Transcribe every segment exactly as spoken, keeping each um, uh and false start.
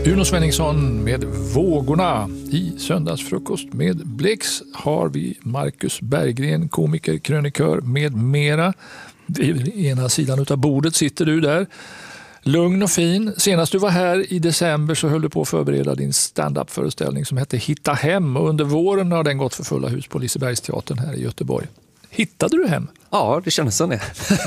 Uno Svenningsson med Vågorna. I söndagsfrukost med Blix har vi Marcus Berggren, komiker, krönikör med mera. Vid ena sidan av bordet sitter du där. Lugn och fin. Senast du var här i december så höll du på att förbereda din stand-up-föreställning som hette Hitta hem. Och under våren har den gått för fulla hus på Lisebergsteatern här i Göteborg. Hittade du hem? Ja, det kändes som det.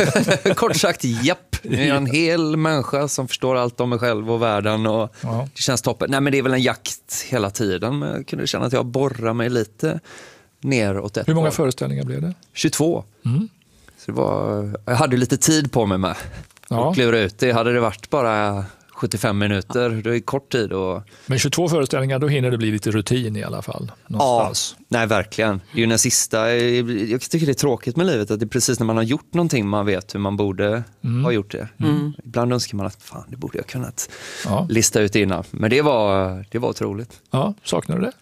Kort sagt, japp. Jag är en hel människa som förstår allt om mig själv och världen. Och ja. Det känns toppen. Nej, men det är väl en jakt hela tiden. Men jag kunde känna att jag borrar mig lite neråt. Hur många föreställningar blev det? tjugotvå. Mm. Så det var, jag hade lite tid på mig med. Ja. Och klura ut det. Hade det varit bara sjuttiofem minuter, det är kort tid. Och... Men tjugotvå föreställningar, då hinner det bli lite rutin i alla fall. Någonstans. Ja, nej verkligen. Det är ju den sista, jag tycker det är tråkigt med livet att det är precis när man har gjort någonting man vet hur man borde mm. ha gjort det. Mm. Ibland önskar man att fan, det borde jag kunnat ja. lista ut innan. Men det var, det var otroligt. Ja, saknar du det?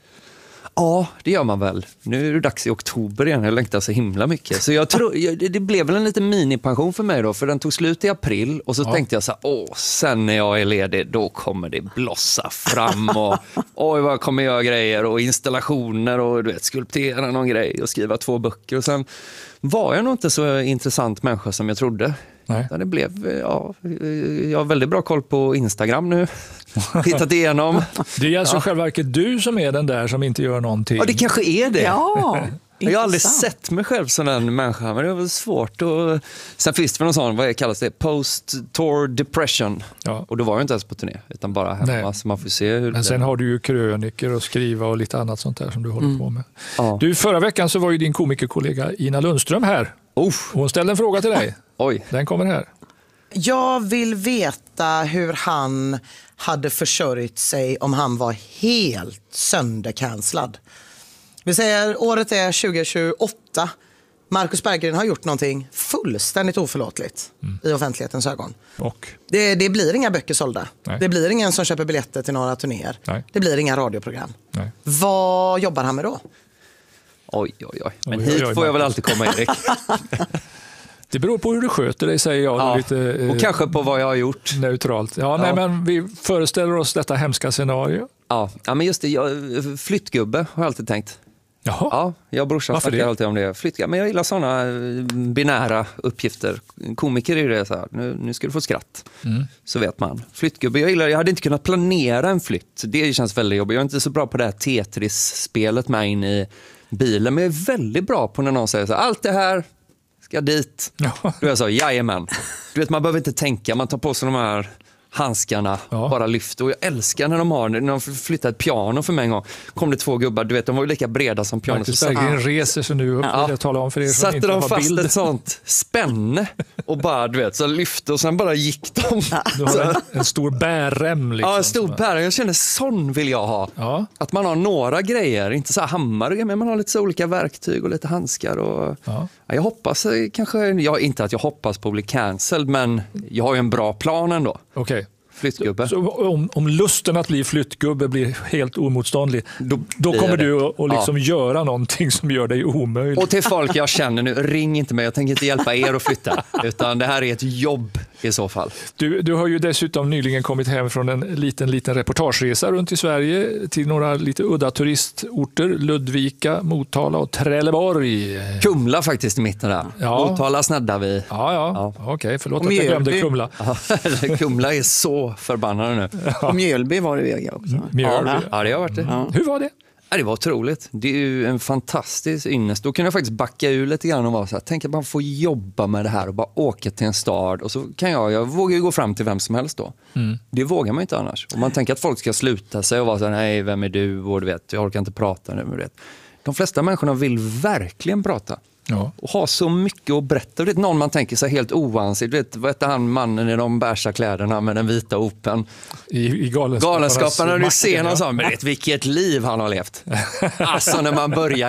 Ja, det gör man väl. Nu är det dags i oktober igen. Jag längtar så himla mycket. Så jag tror, det blev väl en liten minipension för mig då. För den tog slut i april. Och så ja. tänkte jag så här, åh, sen när jag är ledig, då kommer det blossa fram. Och oj, vad kommer jag grejer och installationer och du vet, skulptera någon grej och skriva två böcker. Och sen var jag nog inte så intressant människa som jag trodde. Nej. Det blev, ja, jag har väldigt bra koll på Instagram nu. Hittat igenom. Det är alltså ja. själva verket du som är den där som inte gör någonting. Ja, det kanske är det. Ja, jag har aldrig sett mig själv som en människa, men det är väl svårt. Och... Sen finns det någon sån, vad kallas det? Post-tour depression. Ja. Och då var jag inte ens på turné, utan bara hemma. Så man får se hur men det... sen har du ju kröniker och skriva och lite annat sånt där som du håller mm. på med. Ja. Du, förra veckan så var ju din komikerkollega Ina Lundström här. Uff. Hon ställde en fråga till dig. Oj. Den kommer här. Jag vill veta hur han hade försörjt sig om han var helt söndercancelad. Vi säger året är tjugo tjugoåtta. Marcus Berggren har gjort någonting fullständigt oförlåtligt mm. i offentlighetens ögon. Och? Det, det blir inga böcker sålda. Nej. Det blir ingen som köper biljetter till några turnéer. Nej. Det blir inga radioprogram. Nej. Vad jobbar han med då? Oj, oj, oj. Men oj, hit oj, oj, får jag väl alltid komma, Erik. Det beror på hur du sköter dig, säger jag. Ja, lite, och eh, kanske på vad jag har gjort. Neutralt. Ja, ja. Nej, men vi föreställer oss detta hemska scenario. Ja, ja men just det. Jag, flyttgubbe har jag alltid tänkt. Jaha. Ja, jag och brorsan snackar alltid om det. Flyttgubbe. Men jag gillar sådana binära uppgifter. Komiker är ju det så här. Nu, nu ska du få skratt. Mm. Så vet man. Flyttgubbe. Jag gillar, jag hade inte kunnat planera en flytt. Det känns väldigt jobbigt. Jag är inte så bra på det här Tetris-spelet med in i bilen. Men jag är väldigt bra på när någon säger så här, allt det här ska dit. Ja. Du är så, jajamän. Du vet, man behöver inte tänka. Man tar på sig de här handskarna, ja. bara lyfter. Och jag älskar när de har, när de flyttar ett piano för mig en gång. Kom det två gubbar, du vet, de var ju lika breda som piano. Marcus Berggren reser sig nu upp och jag talar om för er som satte inte de har fast bild. Ett sånt spänne och bara, du vet, så lyfte och sen bara gick de. Du har en, en stor bärrem liksom. Ja, en stor bärrem. Jag känner, sån vill jag ha. Ja. Att man har några grejer, inte så här hammare, men man har lite så olika verktyg och lite handskar. Och, ja. Ja, jag hoppas kanske, jag, inte att jag hoppas på att bli cancelled, men jag har ju en bra plan ändå. Okej. Okay. Flyttgubbe. Så, så om, om lusten att bli flyttgubbe blir helt omotståndlig, då, då kommer du att och liksom ja. göra någonting som gör dig omöjlig. Och till folk jag känner nu, ring inte mig, jag tänker inte hjälpa er att flytta, utan det här är ett jobb i så fall. Du, du har ju dessutom nyligen kommit hem från en liten, liten reportageresa runt i Sverige till några lite udda turistorter, Ludvika, Motala och Trelleborg. Kumla faktiskt i mitten där. Ja. Motala sneddar vi. Ja, ja. ja. okej, okay, förlåt att jag glömde Kumla. Ja, Kumla är så förbannade nu. Ja. Och Mjölby var det ju också. Mjölby. Ja, ja, det har varit det. Ja. Hur var det? Ja, det var otroligt. Det är ju en fantastisk ynnest. Då kan jag faktiskt backa ur lite grann och vara så här, tänk att man får jobba med det här och bara åka till en stad. Och så kan jag, jag vågar ju gå fram till vem som helst då. Mm. Det vågar man inte annars. Och man tänker att folk ska sluta sig och vara så här, nej, vem är du? Och du vet, jag orkar inte prata nu. Vet. De flesta människorna vill verkligen prata. Ja. Och ha så mycket att berätta. Du vet, någon man tänker sig helt oansigt. Du vet, vad heter han mannen i de bärsa kläderna med den vita open? I, i galenskaparna. Galenskaparna, du ser någon sån, men vet vilket liv han har levt. Alltså när man börjar